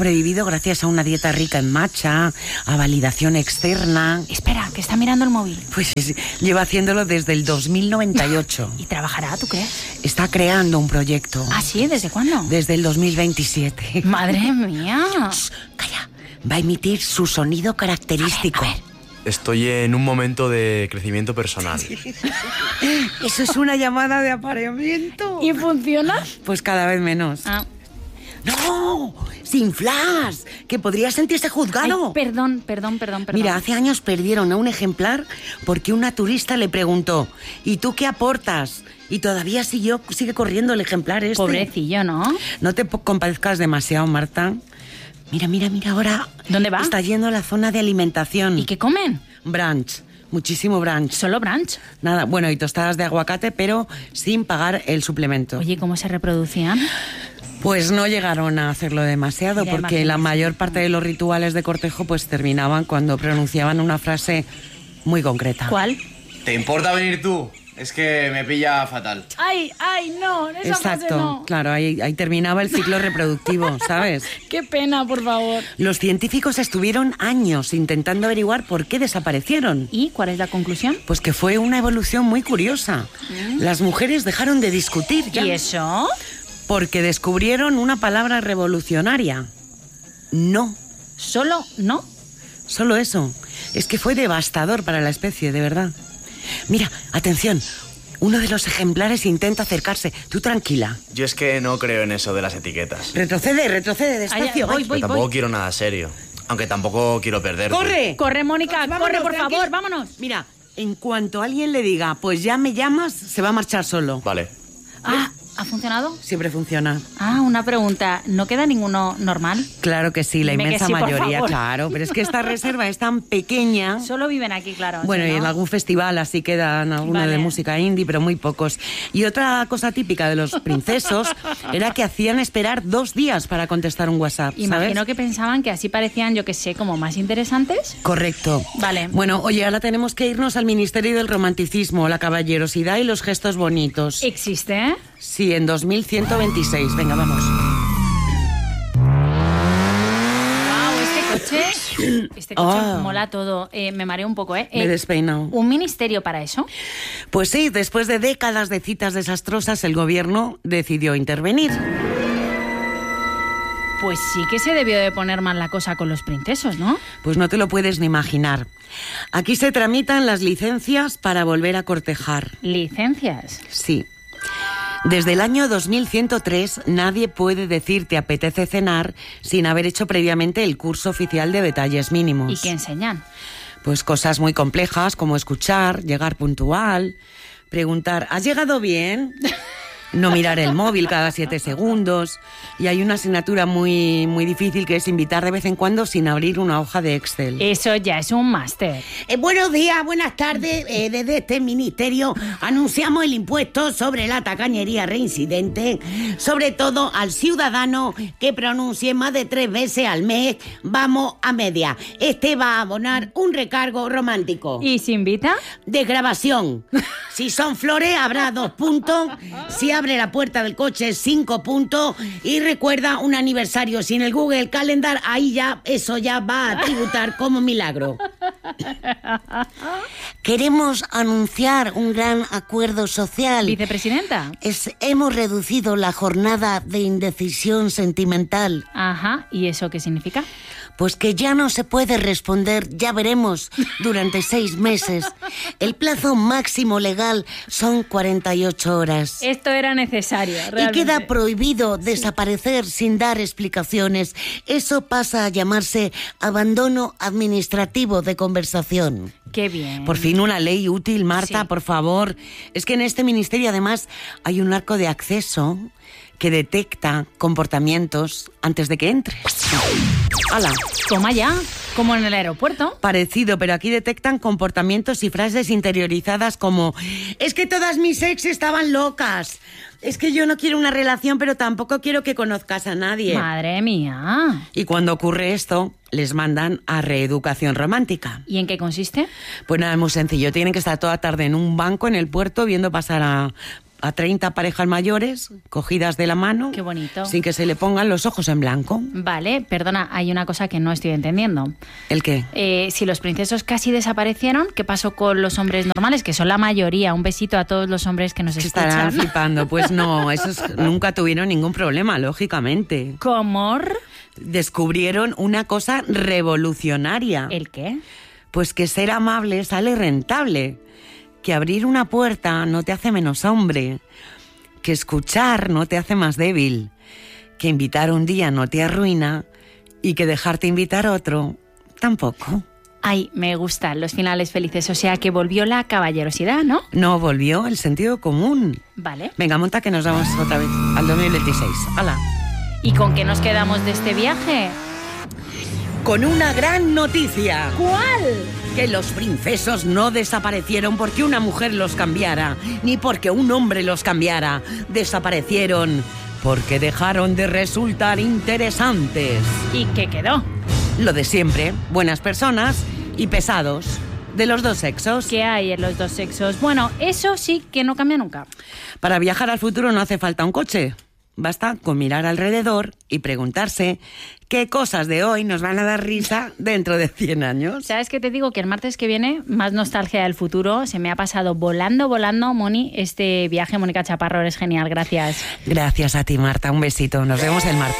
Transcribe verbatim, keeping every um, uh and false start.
Sobrevivido gracias a una dieta rica en matcha, a validación externa. Espera, que está mirando el móvil. Pues es, lleva haciéndolo desde el dos mil noventa y ocho. ¿Y trabajará, tú crees? Está creando un proyecto. ¿Ah, sí? ¿Desde cuándo? Desde el dos mil veintisiete. Madre mía. Shh, calla. Va a emitir su sonido característico. A ver, a ver. Estoy en un momento de crecimiento personal. Eso es una llamada de apareamiento. ¿Y funciona? Pues cada vez menos. Ah. ¡No! ¡Sin flash! Que podría sentirse juzgado. Ay, perdón, perdón, perdón, perdón. Mira, hace años perdieron a un ejemplar porque una turista le preguntó: ¿y tú qué aportas? Y todavía siguió, sigue corriendo el ejemplar este. Pobrecillo, ¿no? No te compadezcas demasiado, Marta. Mira, mira, mira ahora. ¿Dónde va? Está yendo a la zona de alimentación. ¿Y qué comen? Brunch. Muchísimo brunch. ¿Solo brunch? Nada, bueno, y tostadas de aguacate, pero sin pagar el suplemento. Oye, ¿cómo se reproducían? Pues no llegaron a hacerlo demasiado, Ya porque imagino. la mayor parte de los rituales de cortejo pues terminaban cuando pronunciaban una frase muy concreta. ¿Cuál? ¿Te importa venir tú? Es que me pilla fatal. Ay, ay, no, esa Exacto, frase no. claro, ahí, ahí terminaba el ciclo reproductivo, ¿sabes? Qué pena, por favor. Los científicos estuvieron años intentando averiguar por qué desaparecieron. ¿Y cuál es la conclusión? Pues que fue una evolución muy curiosa. Las mujeres dejaron de discutir ya. ¿Y eso? Porque descubrieron una palabra revolucionaria. No. ¿Solo no? Solo eso. Es que fue devastador para la especie, de verdad. Mira, atención. Uno de los ejemplares intenta acercarse. Tú tranquila. Yo es que no creo en eso de las etiquetas. Retrocede, retrocede, despacio. Ay, voy, Ay, voy. Pero tampoco quiero nada serio. Aunque tampoco quiero perderte. ¡Corre! Corre, Mónica, Vámonos, corre, por tranquila. favor, vámonos. Mira, en cuanto alguien le diga, pues ya me llamas, se va a marchar solo. Vale. Ah, ¿ha funcionado? Siempre funciona. Ah, una pregunta. ¿No queda ninguno normal? Claro que sí, la Dime que inmensa sí, por mayoría, favor. claro. Pero es que esta reserva es tan pequeña. Solo viven aquí, claro. Bueno, ¿sí, y en no? algún festival así quedan algunos Vale. de música indie, pero muy pocos. Y otra cosa típica de los princesos era que hacían esperar dos días para contestar un WhatsApp, ¿sabes? Imagino que pensaban que así parecían, yo que sé, como más interesantes. Correcto. Vale. Bueno, oye, ahora tenemos que irnos al Ministerio del Romanticismo, la caballerosidad y los gestos bonitos. ¿Existe, eh? Sí, en dos mil ciento veintiséis. Venga, vamos. Wow, este coche, este coche Ah. mola todo. Eh, me mareo un poco, ¿eh? Me he Eh, despeinado. ¿Un ministerio para eso? Pues sí, después de décadas de citas desastrosas, el gobierno decidió intervenir. Pues sí que se debió de poner mal la cosa con los princesos, ¿no? Pues no te lo puedes ni imaginar. Aquí se tramitan las licencias para volver a cortejar. Licencias. Sí. Desde el año dos mil ciento tres nadie puede decir te apetece cenar sin haber hecho previamente el curso oficial de detalles mínimos. ¿Y qué enseñan? Pues cosas muy complejas como escuchar, llegar puntual, preguntar ¿has llegado bien? No mirar el móvil cada siete segundos. Y hay una asignatura muy, muy difícil que es invitar de vez en cuando sin abrir una hoja de Excel. Eso ya es un máster. Eh, buenos días, buenas tardes. Eh, desde este ministerio anunciamos el impuesto sobre la tacañería reincidente, sobre todo al ciudadano que pronuncie más de tres veces al mes vamos a media. Este va a abonar un recargo romántico. ¿Y se invita? Desgrabación. Si son flores habrá dos puntos. Si abre la puerta del coche cinco puntos. Y recuerda un aniversario sin el Google Calendar, ahí ya eso ya va a tributar como milagro. Queremos anunciar un gran acuerdo social. ¿Vicepresidenta? Es, hemos reducido la jornada de indecisión sentimental. Ajá, ¿y eso qué significa? Pues que ya no se puede responder, ya veremos, durante seis meses. El plazo máximo legal son cuarenta y ocho horas. Esto era necesario, realmente. Y queda prohibido desaparecer sin dar explicaciones. Eso pasa a llamarse abandono administrativo de conversación. Qué bien. Por fin una ley útil, Marta, Sí. por favor. Es que en este ministerio además hay un arco de acceso que detecta comportamientos antes de que entres. ¡Hala! Toma ya, como en el aeropuerto. Parecido, pero aquí detectan comportamientos y frases interiorizadas como es que todas mis ex estaban locas. Es que yo no quiero una relación, pero tampoco quiero que conozcas a nadie. Madre mía. Y cuando ocurre esto, les mandan a reeducación romántica. ¿Y en qué consiste? Pues nada, es muy sencillo. Tienen que estar toda tarde en un banco en el puerto viendo pasar a a treinta parejas mayores cogidas de la mano. Qué bonito. Sin que se le pongan los ojos en blanco. Vale, perdona, hay una cosa que no estoy entendiendo. ¿El qué? Eh, si los princesos casi desaparecieron, ¿qué pasó con los hombres normales? Que son la mayoría. Un besito a todos los hombres que nos Que escuchan. estarán flipando. Pues no, esos nunca tuvieron ningún problema, lógicamente. ¿Cómo? Descubrieron una cosa revolucionaria. ¿El qué? Pues que ser amable sale rentable. Que abrir una puerta no te hace menos hombre. Que escuchar no te hace más débil. Que invitar un día no te arruina. Y que dejarte invitar otro tampoco. Ay, me gustan los finales felices. O sea, que volvió la caballerosidad, ¿no? No, volvió el sentido común. Vale. Venga, monta que nos vamos otra vez al dos mil veintiséis. ¡Hala! ¿Y con qué nos quedamos de este viaje? Con una gran noticia. ¿Cuál? Que los princesos no desaparecieron porque una mujer los cambiara, ni porque un hombre los cambiara. Desaparecieron porque dejaron de resultar interesantes. ¿Y qué quedó? Lo de siempre, buenas personas y pesados, de los dos sexos. ¿Qué hay en los dos sexos? Bueno, eso sí que no cambia nunca. Para viajar al futuro no hace falta un coche. Basta con mirar alrededor y preguntarse qué cosas de hoy nos van a dar risa dentro de cien años. ¿Sabes qué te digo? Que el martes que viene, más nostalgia del futuro. Se me ha pasado volando, volando, Moni, este viaje. Mónica Chaparro, eres genial. Gracias. Gracias a ti, Marta. Un besito. Nos vemos el martes.